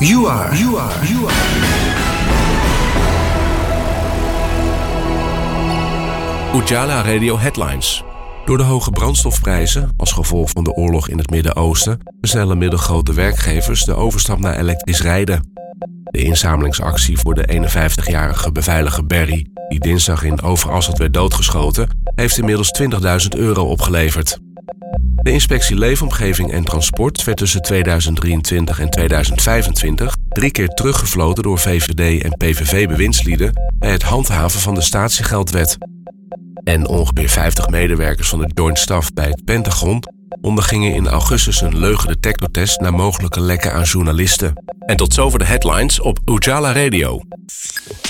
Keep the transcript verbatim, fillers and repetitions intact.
You are. You are. You are. Ujala Radio Headlines. Door de hoge brandstofprijzen, als gevolg van de oorlog in het Midden-Oosten, versnellen middelgrote werkgevers de overstap naar elektrisch rijden. De inzamelingsactie voor de eenenvijftigjarige beveiliger Barry, die dinsdag in Overasselt werd doodgeschoten, heeft inmiddels twintigduizend euro opgeleverd. De inspectie Leefomgeving en Transport werd tussen tweeduizend drieëntwintig en tweeduizend vijfentwintig drie keer teruggefloten door V V D en P V V-bewindslieden bij het handhaven van de statiegeldwet. En ongeveer vijftig medewerkers van de Joint Staff bij het Pentagon ondergingen in augustus een leugendetectortest naar mogelijke lekken aan journalisten. En tot zover de headlines op Ujala Radio.